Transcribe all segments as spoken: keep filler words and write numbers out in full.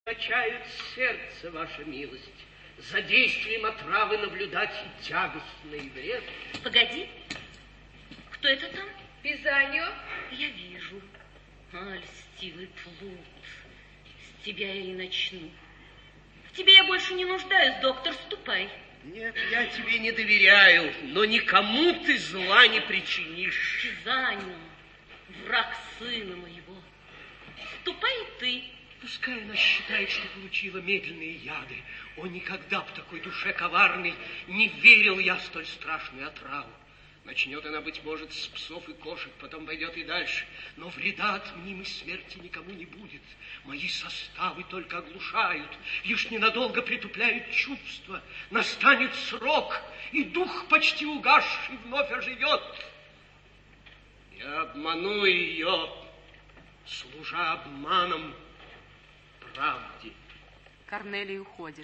Качает сердце, ваша милость. За действием отравы наблюдать и тягостный вред. Погоди. Кто это там? Пизаньо. Я вижу. А, льстивый плут. С тебя я и начну. В тебе я больше не нуждаюсь, доктор, ступай. Нет, я тебе не доверяю, но никому ты зла не причинишь. Пизаньо, враг сына моего. Ступай и ты. Пускай она считает, что получила медленные яды. О, никогда в такой душе коварной не верил я в столь страшную отраву. Начнет она, быть может, с псов и кошек, потом пойдет и дальше. Но вреда от мнимой смерти никому не будет. Мои составы только оглушают, лишь ненадолго притупляют чувства. Настанет срок, и дух, почти угасший, вновь оживет. Я обману ее, служа обманом правде. Корнелий уходит.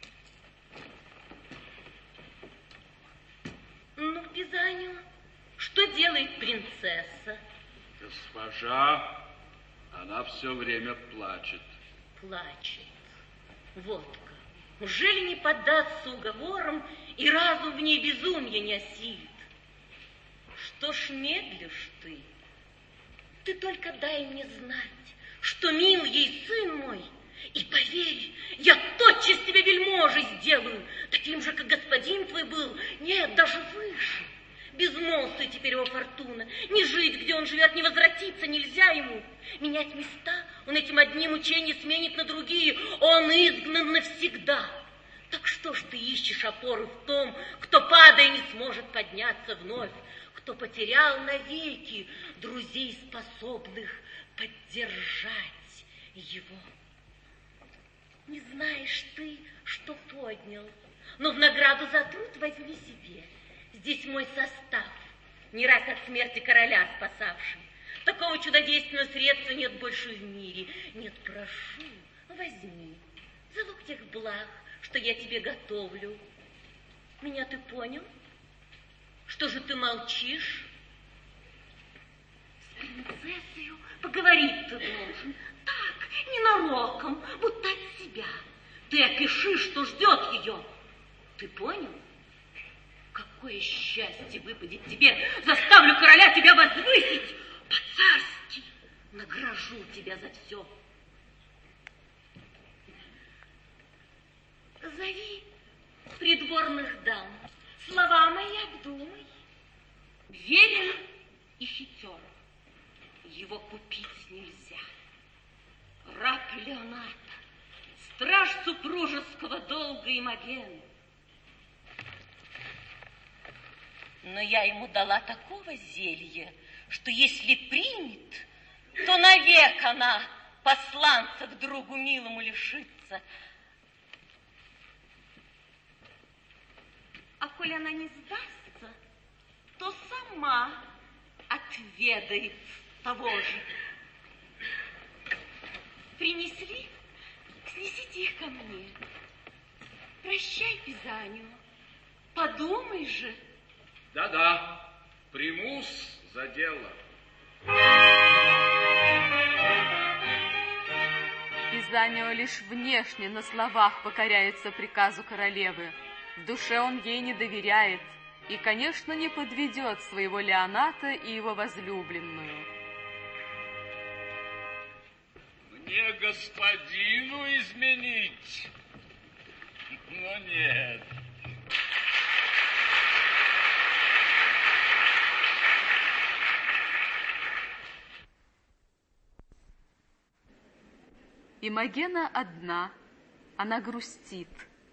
Ну, Пизаньо, что делает принцесса? Госпожа, она все время плачет. Плачет. Вот как. Ужели не поддаться уговорам, и разум в ней безумия не осилит? Что ж медлишь ты? Ты только дай мне знать, что мил ей сын мой, и поверь, я тотчас тебе вельможей сделаю, таким же, как господин твой был, нет, даже выше. Безмолвствуй теперь его фортуна, не жить, где он живет, не возвратиться нельзя ему. Менять места он этим одним учением сменит на другие, он изгнан навсегда. Так что ж ты ищешь опоры в том, кто, падая, не сможет подняться вновь, кто потерял навеки друзей, способных поддержать его? Не знаешь ты, что поднял, но в награду за труд возьми себе. Здесь мой состав, не раз от смерти короля спасавший. Такого чудодейственного средства нет больше в мире. Нет, прошу, возьми залог тех благ, что я тебе готовлю. Меня ты понял? Что же ты молчишь? С принцессою поговорить ты должен. Так, ненароком, будто от себя. Ты опиши, что ждет ее. Ты понял? Какое счастье выпадет тебе. Заставлю короля тебя возвысить. По-царски награжу тебя за все. Зови придворных дам. Слова мои обдумай. Верен и хитер. Его купить нельзя. Раб Леоната, страж супружеского долга Имоген. Но я ему дала такого зелья, что если примет, то навек она посланца к другу милому лишится. А коли она не сдастся, то сама отведает того же. Принесли? Снесите их ко мне. Прощай, Пизаньо. Подумай же. Да-да, примусь за дело. Пизаньо лишь внешне на словах покоряется приказу королевы. В душе он ей не доверяет и, конечно, не подведет своего Леоната и его возлюбленную. Мне господину изменить, но нет. Имогена одна, она грустит.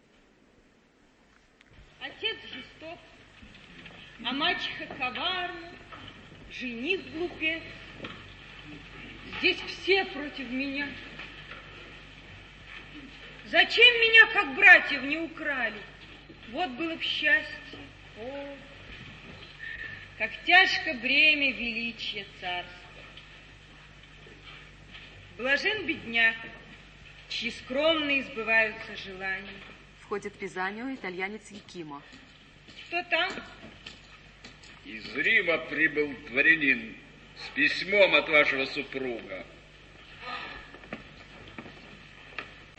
Отец жесток, а мачеха коварна, жених глупец. Здесь все против меня. Зачем меня, как братьев, не украли? Вот было б счастье. О, как тяжко бремя величия царства. Блажен бедняк, чьи скромные сбываются желания. Входит Пизаньо, итальянец Якимо. Кто там? Из Рима прибыл дворянин с письмом от вашего супруга.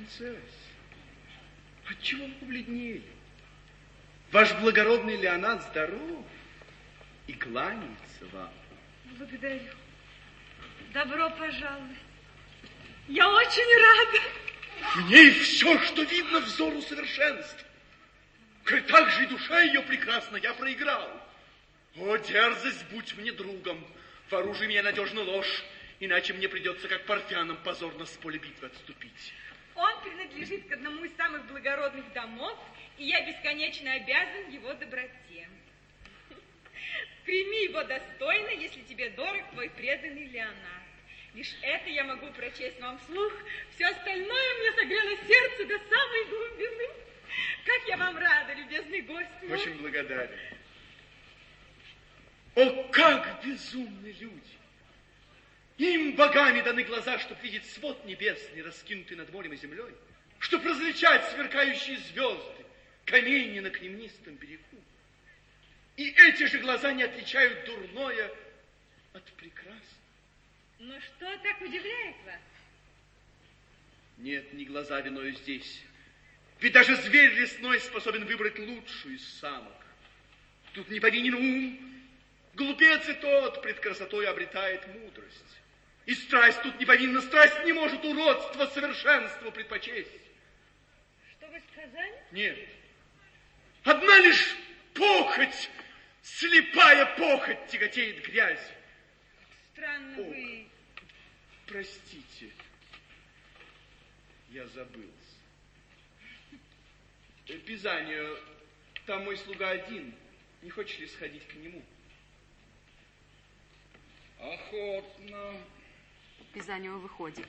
принцесса, отчего вы побледнели? Ваш благородный Леонард здоров и кланяется вам. Благодарю. Добро пожаловать. Я очень рада. В ней все, что видно взору совершенства. Коль так же и душа ее прекрасна, я проиграл. О, дерзость, будь мне другом, вооружи меня надежно ложь, иначе мне придется, как парфянам, позорно с поля битвы отступить. Он принадлежит к одному из самых благородных домов, и я бесконечно обязан его доброте. Прими его достойно, если тебе дорог твой преданный Леонард. Лишь это я могу прочесть вам вслух. Все остальное мне согрело сердце до самой глубины. Как я вам рада, любезный гость мой. Очень благодарен. О, как безумны люди! Им богами даны глаза, чтоб видеть свод небесный, раскинутый над морем и землей, чтоб различать сверкающие звезды, камни на кремнистом берегу. И эти же глаза не отличают дурное от прекрасного. Но что так удивляет вас? Нет, не глаза виною здесь. Ведь даже зверь лесной способен выбрать лучшую из самок. Тут не повинен ум. Глупец и тот пред красотой обретает мудрость. И страсть тут не повинна. Страсть не может уродство совершенству предпочесть. Что вы сказали? Нет. Одна лишь похоть, слепая похоть тяготеет грязью. Странно О, вы... Простите, я забылся. Пизанию, там мой слуга один. Не хочешь ли сходить к нему? Охотно. Пизанио выходит.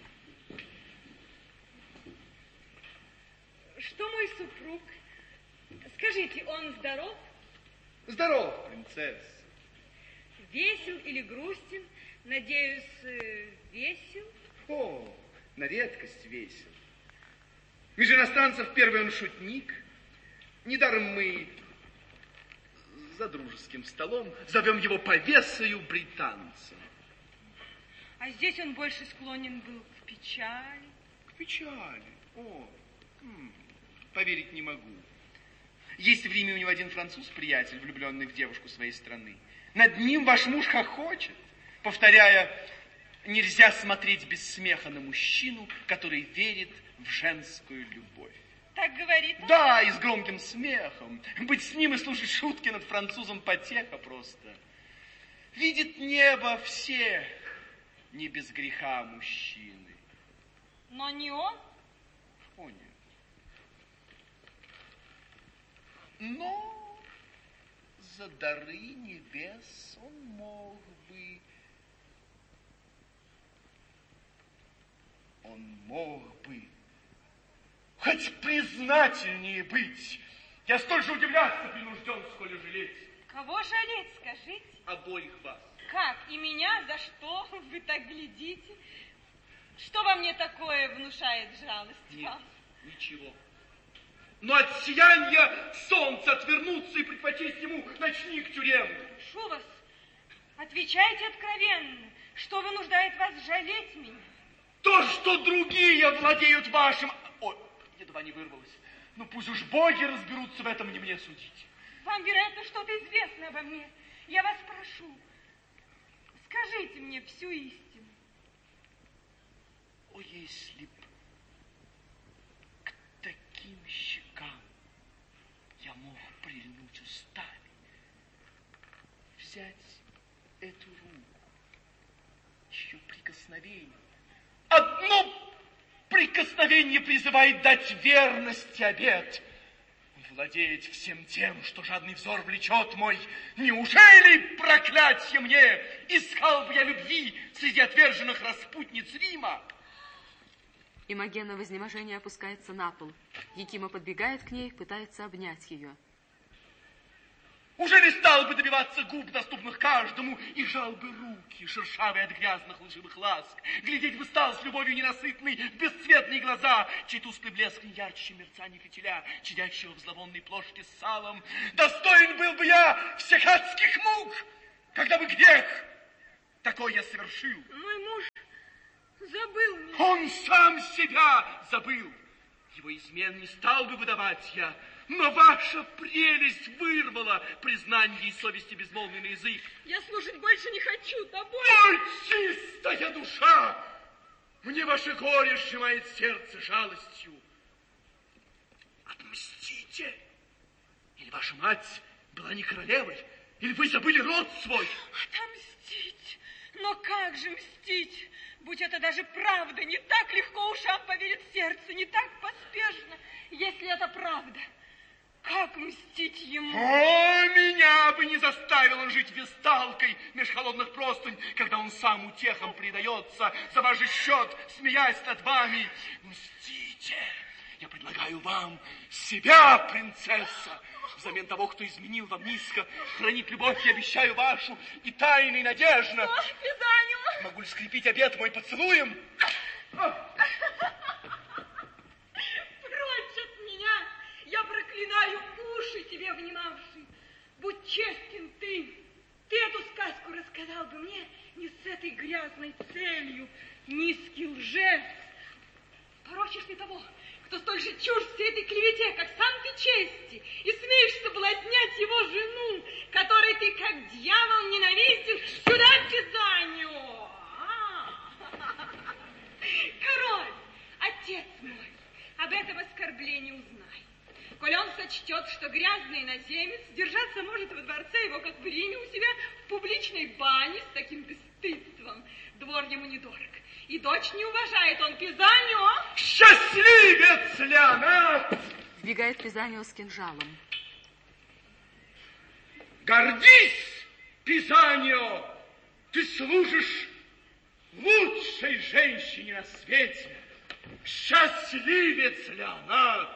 Что мой супруг? Скажите, он здоров? Здоров, принцесса. Весел или грустен? Надеюсь, э, весел? О, на редкость весел. Меж иностранцев первый он шутник. Недаром мы за дружеским столом зовем его повесою британцем. А здесь он больше склонен был к печали. К печали? О, м, поверить не могу. Есть в Риме у него один француз-приятель, влюбленный в девушку своей страны. Над ним ваш муж хохочет, повторяя, нельзя смотреть без смеха на мужчину, который верит в женскую любовь. Так говорит он? Да, и с громким смехом. Быть с ним и слушать шутки над французом потеха просто. Видит небо все, не без греха мужчины. Но не он? О, нет. Но за дары небес он мог бы... Он мог бы хоть признательнее быть. Я столь же удивляться принужден, сколь и жалеть. Кого жалеть, скажите? Обоих вас. Как? И меня? За что вы так глядите? Что во мне такое внушает жалость Нет, вам? ничего. Но от сияния солнца отвернуться и предпочесть ему ночник тюремный. Прошу вас, отвечайте откровенно. Что вынуждает вас жалеть меня? То, что другие владеют вашим... Ой, едва не вырвалось. Ну пусть уж боги разберутся в этом, не мне судить. Вам, вероятно, что-то известно обо мне. Я вас прошу, скажите мне всю истину. О, если б к таким щекам я мог прильнуть устами, взять эту руку, чье прикосновение, одно прикосновение призывает дать верность и обет, владеть всем тем, что жадный взор влечет мой. Неужели, проклятье мне, искал бы я любви среди отверженных распутниц Рима? Имогена в изнеможении опускается на пол. Якима подбегает к ней, пытается обнять ее. Уже не стал бы добиваться губ, доступных каждому, и жал бы руки, шершавые от грязных лживых ласк. Глядеть бы стал с любовью ненасытной в бесцветные глаза, чей тусклый блеск не ярче мерцания фитиля, чадящего в зловонной плошке с салом. Достоин был бы я всех адских мук, когда бы грех такой я совершил. Мой муж забыл меня. Он сам себя забыл. Его измен не стал бы выдавать я, но ваша прелесть вырвала признание и совести безмолвный на язык. Я слушать больше не хочу, тобой. Ой, чистая душа! Мне ваше горе сжимает сердце жалостью. Отмстите! Или ваша мать была не королевой, или вы забыли род свой? Отомстить? Но как же мстить? Будь это даже правда, не так легко ушам поверит сердце, не так поспешно, если это правда. Как мстить ему? О, меня бы не заставил он жить весталкой меж холодных простынь, когда он сам утехам предается, за ваш же счет, смеясь над вами. Мстите! Я предлагаю вам себя, принцесса, взамен того, кто изменил вам низко. Хранить любовь я обещаю вашу и тайной надежно. О, Пизаню! Могу ли скрепить обет мой поцелуем? Прочь от меня! Я проклинаю уши тебе внимавшие. Будь честен ты. Ты эту сказку рассказал бы мне не с этой грязной целью, низкий лжец. Порочишь ли того, кто столь же чужд всей этой клевете, как сам ты чести, и смеешь соблазнять его жену, которой ты, как дьявол, ненавистен, сюда, Пизанию! Король, отец мой, об этом оскорблении узнай. Коль он сочтет, что грязный иноземец держаться может во дворце его, как в Риме у себя, в публичной бане с таким бесстыдством, двор ему недорог. И дочь не уважает, он Пизанию. Счастливец, Леонард! Вбегает Пизанию с кинжалом. Гордись, Пизанию! Ты служишь лучшей женщине на свете. Счастливец, Леонард!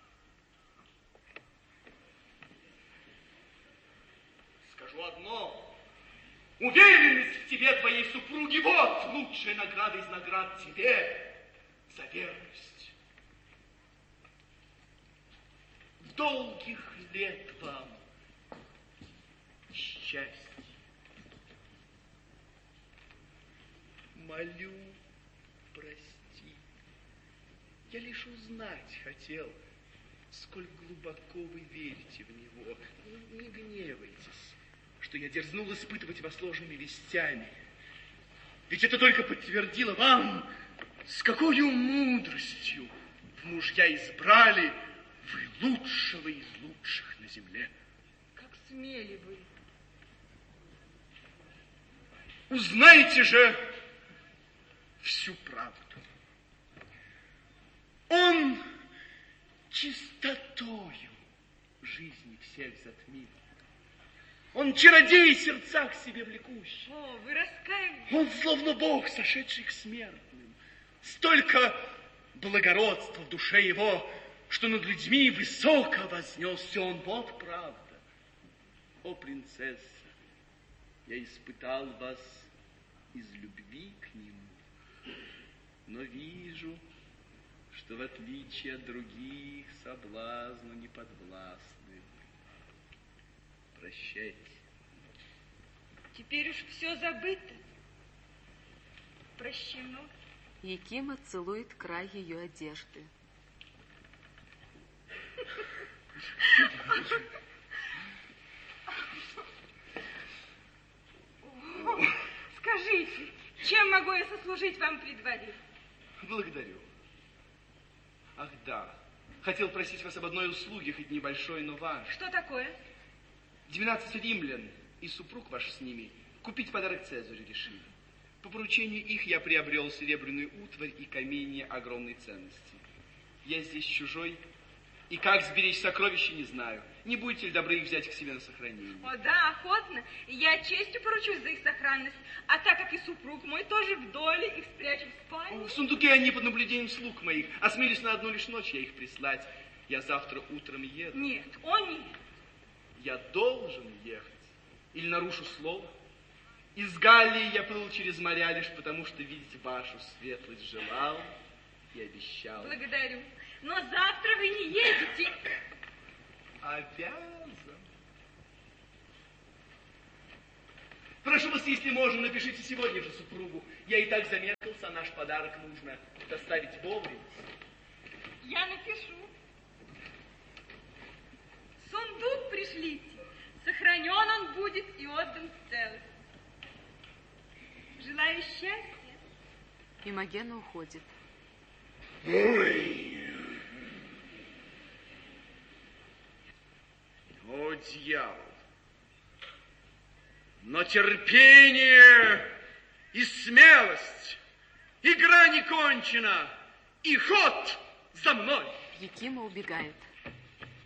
Скажу одно. Уверенность в тебе, твоей супруги, вот лучшая награда из наград тебе за верность. Долгих лет вам счастья. Молю, прости. Я лишь узнать хотел, сколь глубоко вы верите в него. Не, не гневайтесь, что я дерзнул испытывать вас ложными вестями. Ведь это только подтвердило вам, с какой мудростью в мужья избрали вы лучшего из лучших на земле. Как смели вы. Узнайте же всю правду. Он чистотою жизни всех затмил. Он чародей сердца к себе влекущий. О, вы раскаялись? Он словно Бог, сошедший к смертным. Столько благородства в душе его, что над людьми высоко вознесся он. Вот правда. О, принцесса, я испытал вас из любви к нему, но вижу, что в отличие от других соблазну не подвластны. Прощайте. Теперь уж все забыто. Прощено. Якима целует край ее одежды. Скажите, чем могу я сослужить вам при дворе? Благодарю. Ах, да. Хотел просить вас об одной услуге, хоть небольшой, но важной. Что такое? Двенадцать римлян и супруг ваш с ними купить подарок Цезарю решили. По поручению их я приобрел серебряную утварь и каменья огромной ценности. Я здесь чужой, и как сберечь сокровища, не знаю. Не будете ли добры их взять к себе на сохранение? О, да, охотно. Я честью поручусь за их сохранность. А так как и супруг мой тоже в доле, их спрячу в спальне. В сундуке они под наблюдением слуг моих. Осмелюсь на одну лишь ночь я их прислать. Я завтра утром еду. Нет, о нет. Я должен ехать. Или нарушу слово. Из Галлии я плыл через моря лишь потому, что видеть вашу светлость желал и обещал. Благодарю. Но завтра вы не едете. Обязан. Прошу вас, если можно, напишите сегодня же супругу. Я и так замешкался, а наш подарок нужно доставить вовремя. Я напишу. Сундук пришлите. Сохранен он будет и отдан в целости. Желаю счастья. Имогена уходит. Ой. О, дьявол! Но терпение и смелость, игра не кончена, и ход за мной. Якима убегает.